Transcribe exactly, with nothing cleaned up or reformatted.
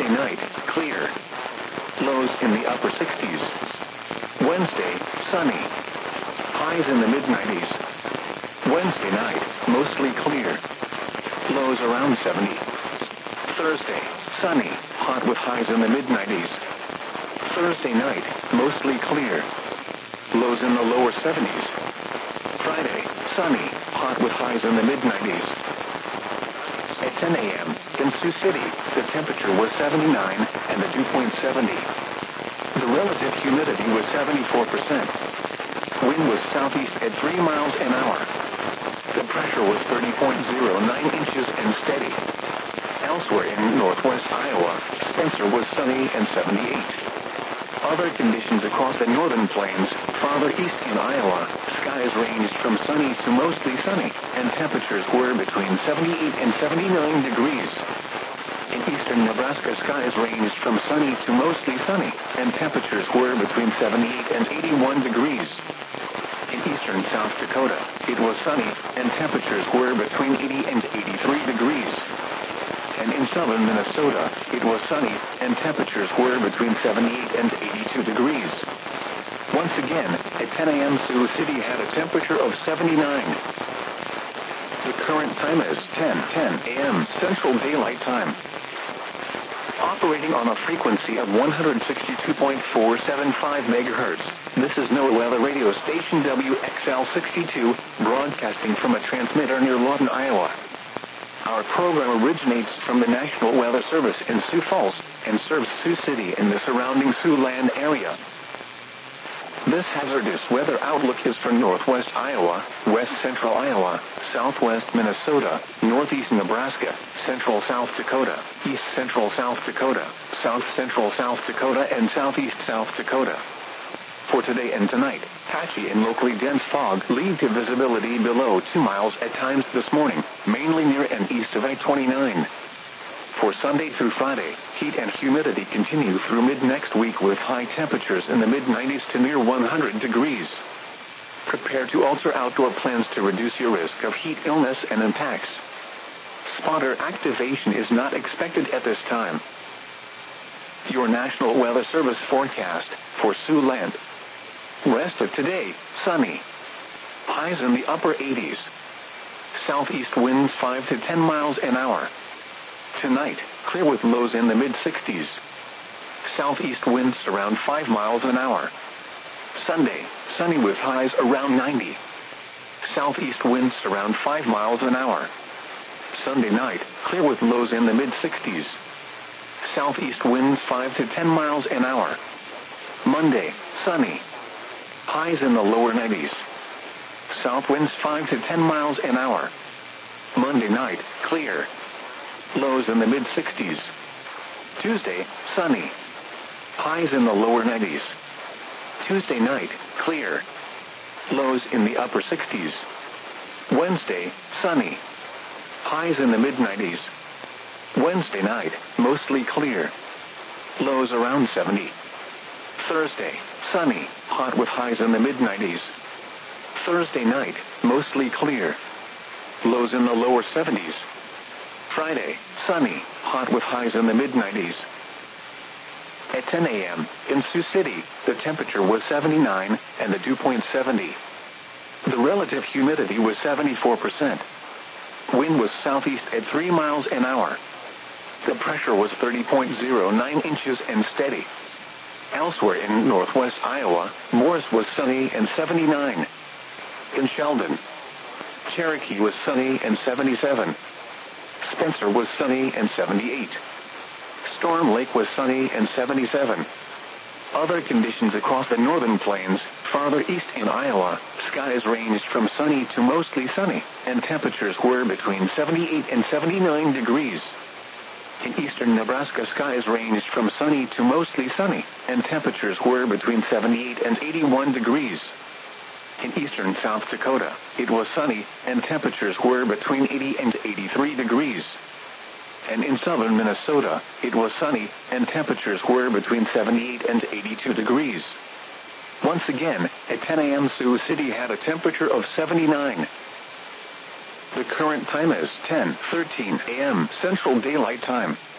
night, clear. Lows in the upper sixties. Wednesday, sunny. Highs in the mid nineties. Wednesday night, mostly clear. Lows around seventy. Thursday, sunny, hot with highs in the mid nineties. Thursday night, mostly clear. Lows in the lower seventies. Friday, sunny, hot with highs in the mid nineties. At ten a.m., in Sioux City, the temperature was seventy-nine, and the dew point seventy. The relative humidity was seventy-four percent. Wind was southeast at three miles an hour. The pressure was thirty point zero nine inches and steady. Elsewhere in northwest Iowa, Spencer was sunny and seventy-eight. Other conditions across the northern plains, farther east in Iowa, skies ranged from sunny to mostly sunny, and temperatures were between seventy-eight and seventy-nine degrees. In eastern Nebraska, skies ranged from sunny to mostly sunny, and temperatures were between seventy-eight and eighty-one degrees. In eastern South Dakota, it was sunny, and temperatures were between eighty and eighty-three degrees. And in southern Minnesota, it was sunny, and temperatures were between seventy-eight and eighty-two degrees. Once again, at ten a.m. Sioux City had a temperature of seventy-nine. The current time is ten ten a.m. Central Daylight Time. Operating on a frequency of one hundred sixty-two point four seven five megahertz, this is NOAA Weather Radio Station W X L sixty-two, broadcasting from a transmitter near Lawton, Iowa. Our program originates from the National Weather Service in Sioux Falls and serves Sioux City and the surrounding Siouxland area. This hazardous weather outlook is for northwest Iowa, west central Iowa, southwest Minnesota, northeast Nebraska, central South Dakota, east central South Dakota, south central South Dakota, and southeast South Dakota. For today and tonight, patchy and locally dense fog lead to visibility below two miles at times this morning, mainly near and east of I twenty-nine. For Sunday through Friday, heat and humidity continue through mid-next week with high temperatures in the mid nineties to near one hundred degrees. Prepare to alter outdoor plans to reduce your risk of heat illness and impacts. Spotter activation is not expected at this time. Your National Weather Service forecast for Siouxland. Rest of today, sunny. Highs in the upper eighties. Southeast winds five to ten miles an hour. Tonight, clear with lows in the mid sixties. Southeast winds around five miles an hour. Sunday, sunny with highs around ninety. Southeast winds around five miles an hour. Sunday night, clear with lows in the mid sixties. Southeast winds five to ten miles an hour. Monday, sunny. Highs in the lower nineties. South winds five to ten miles an hour. Monday night, clear. Lows in the mid sixties. Tuesday, sunny. Highs in the lower nineties. Tuesday night, clear. Lows in the upper sixties. Wednesday, sunny. Highs in the mid nineties. Wednesday night, mostly clear. Lows around seventy. Thursday, sunny, hot with highs in the mid nineties. Thursday night, mostly clear. Lows in the lower seventies. Friday, sunny, hot with highs in the mid nineties. At ten a.m., in Sioux City, the temperature was seventy-nine and the dew point seventy. The relative humidity was seventy-four percent. Wind was southeast at three miles an hour. The pressure was thirty point zero nine inches and steady. Elsewhere in northwest Iowa, Morris was sunny and seventy-nine. In Sheldon, Cherokee was sunny and seventy-seven. Spencer was sunny and seventy-eight. Storm Lake was sunny and seventy-seven. Other conditions across the northern plains, farther east in Iowa, skies ranged from sunny to mostly sunny, and temperatures were between seventy-eight and seventy-nine degrees. In eastern Nebraska, skies ranged from sunny to mostly sunny, and temperatures were between seventy-eight and eighty-one degrees. In eastern South Dakota, it was sunny, and temperatures were between eighty and eighty-three degrees. And in southern Minnesota, it was sunny, and temperatures were between seventy-eight and eighty-two degrees. Once again, at ten a.m. Sioux City had a temperature of seventy-nine. The current time is ten thirteen a.m. Central Daylight Time.